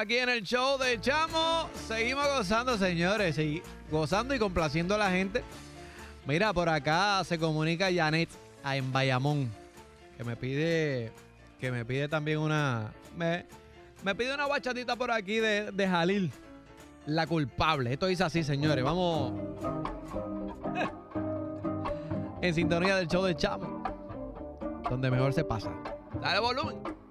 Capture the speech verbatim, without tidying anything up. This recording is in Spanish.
aquí en el show de Chamo. Seguimos gozando, señores. Y gozando y complaciendo a la gente. Mira, por acá se comunica Janet en Bayamón. Que me pide. Que me pide también una. Me, me pide una bachatita por aquí de, de Jalil. La culpable. Esto dice así, señores. Vamos. En sintonía del show de Chamo. Donde mejor se pasa. Dale volumen.